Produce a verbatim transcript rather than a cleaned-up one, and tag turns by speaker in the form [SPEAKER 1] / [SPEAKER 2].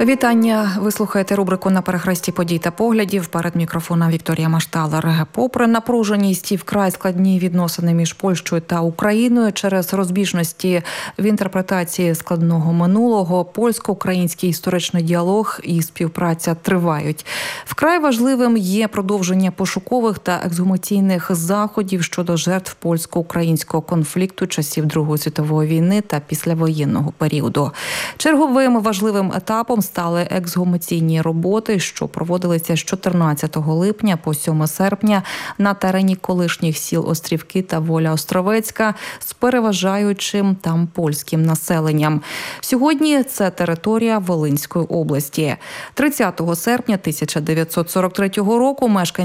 [SPEAKER 1] Вітання. Ви слухаєте рубрику «На перехресті подій та поглядів». Перед мікрофоном Вікторія Машталер. Попри напруженість і вкрай складні відносини між Польщею та Україною через розбіжності в інтерпретації складного минулого, польсько-український історичний діалог і співпраця тривають. Вкрай важливим є продовження пошукових та ексгумаційних заходів щодо жертв польсько-українського конфлікту часів Другої світової війни та післявоєнного періоду. Черговим важливим етапом стали ексгумаційні роботи, що проводилися з чотирнадцятого липня по сьоме серпня на терені колишніх сіл Острівки та Воля Островецька з переважаючим там польським населенням. Сьогодні це територія Волинської області. тридцятого серпня тисяча дев'ятсот сорок третього року мешканці